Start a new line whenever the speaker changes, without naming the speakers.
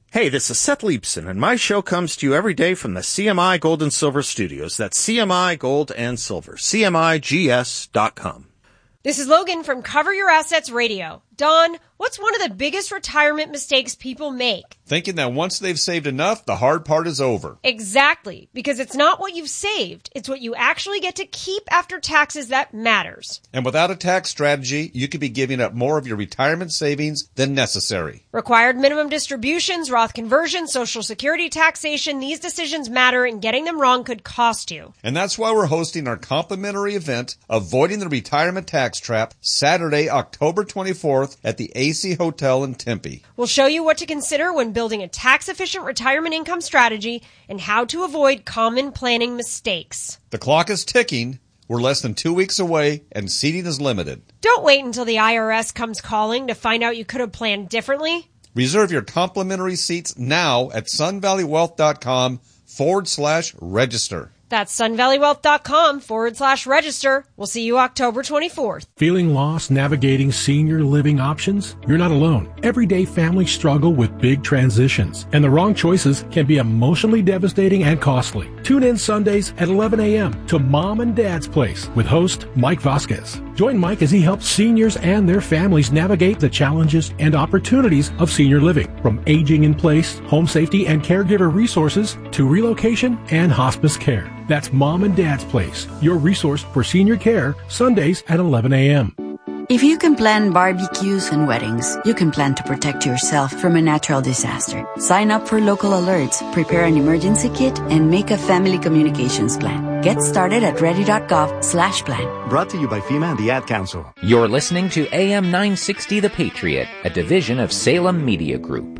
Hey, this is Seth Leibson, and my show comes to you every day from the CMI Gold and Silver Studios. That's CMI Gold and Silver, CMIGS.com.
This is Logan from Cover Your Assets Radio. Don, what's one of the biggest retirement mistakes people make?
Thinking that once they've saved enough, the hard part is over.
Exactly, because it's not what you've saved. It's what you actually get to keep after taxes that matters.
And without a tax strategy, you could be giving up more of your retirement savings than necessary.
Required minimum distributions, Roth conversions, Social Security taxation, these decisions matter, and getting them wrong could cost you.
And that's why we're hosting our complimentary event, Avoiding the Retirement Tax Trap, Saturday, October 24th at the AC Hotel in Tempe.
We'll show you what to consider when building a tax-efficient retirement income strategy and how to avoid common planning mistakes.
The clock is ticking. We're less than 2 weeks away, and seating is limited.
Don't wait until the IRS comes calling to find out you could have planned differently.
Reserve your complimentary seats now at sunvalleywealth.com/register.
That's sunvalleywealth.com/register. We'll see you October 24th.
Feeling lost navigating senior living options? You're not alone. Everyday families struggle with big transitions, and the wrong choices can be emotionally devastating and costly. Tune in Sundays at 11 a.m. to Mom and Dad's Place with host Mike Vasquez. Join Mike as he helps seniors and their families navigate the challenges and opportunities of senior living, from aging in place, home safety and caregiver resources, to relocation and hospice care. That's Mom and Dad's Place, your resource for senior care, Sundays at 11 a.m.
If you can plan barbecues and weddings, you can plan to protect yourself from a natural disaster. Sign up for local alerts, prepare an emergency kit, and make a family communications plan. Get started at ready.gov/plan.
Brought to you by FEMA and the Ad Council.
You're listening to AM 960 The Patriot, a division of Salem Media Group.